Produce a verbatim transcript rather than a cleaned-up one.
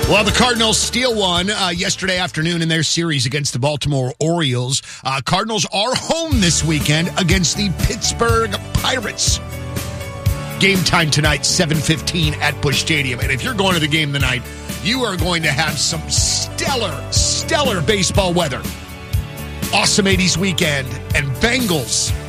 Well, the Cardinals steal one uh, yesterday afternoon in their series against the Baltimore Orioles. Uh, Cardinals are home this weekend against the Pittsburgh Pirates. Game time tonight, seven fifteen at Busch Stadium. And if you're going to the game tonight, you are going to have some stellar, stellar baseball weather. Awesome eighties weekend, and Bengals